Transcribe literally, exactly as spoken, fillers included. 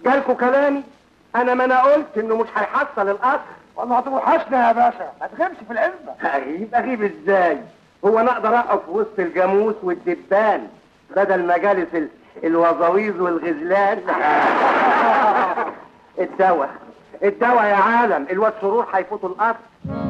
جالكوا كلامي؟ انا ما انا قلت انه مش هيحصل القطر. والله هتوحشنا يا باشا، ما تغيبش في العزبه. اغيب اغيب ازاي؟ هو انا اقدر اقف وسط الجاموس والدبان بدل ما جالس ال... الوظاويز والغزلان؟ الدواء الدواء يا عالم، الواد سرور هيفوتوا القطر.